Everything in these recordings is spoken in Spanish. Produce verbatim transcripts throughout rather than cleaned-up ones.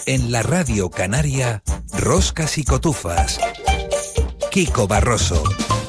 En la Radio Canaria, Roscas y Cotufas. Kiko Barroso.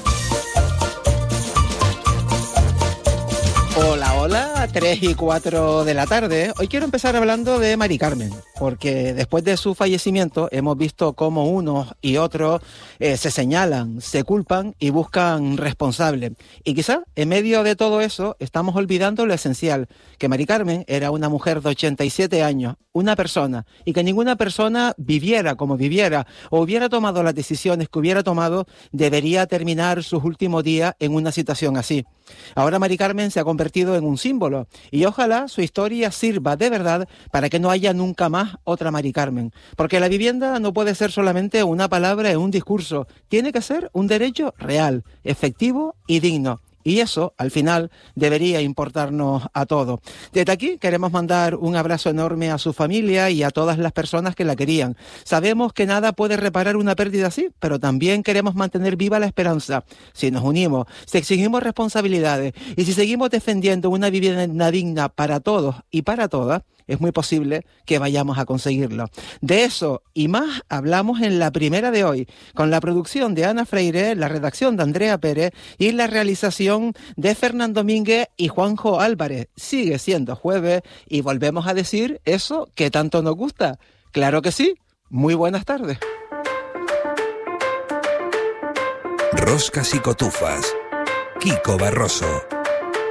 Hola, hola, tres y cuatro de la tarde. Hoy quiero empezar hablando de Mari Carmen, porque después de su fallecimiento hemos visto cómo unos y otros eh, se señalan, se culpan y buscan responsables. Y quizá en medio de todo eso estamos olvidando lo esencial, que Mari Carmen era una mujer de ochenta y siete años, una persona, y que ninguna persona viviera como viviera o hubiera tomado las decisiones que hubiera tomado, debería terminar sus últimos días en una situación así. Ahora Mari Carmen se ha convertido en un símbolo y ojalá su historia sirva de verdad para que no haya nunca más otra Mari Carmen. Porque la vivienda no puede ser solamente una palabra en un discurso, tiene que ser un derecho real, efectivo y digno. Y eso, al final, debería importarnos a todos. Desde aquí queremos mandar un abrazo enorme a su familia y a todas las personas que la querían. Sabemos que nada puede reparar una pérdida así, pero también queremos mantener viva la esperanza. Si nos unimos, si exigimos responsabilidades y si seguimos defendiendo una vivienda digna para todos y para todas, es muy posible que vayamos a conseguirlo. De eso y más hablamos en la primera de hoy, con la producción de Ana Freire, la redacción de Andrea Pérez y la realización de Fernando Domínguez y Juanjo Álvarez. Sigue siendo jueves y volvemos a decir eso que tanto nos gusta. Claro que sí. Muy buenas tardes. Roscas y Cotufas. Kiko Barroso.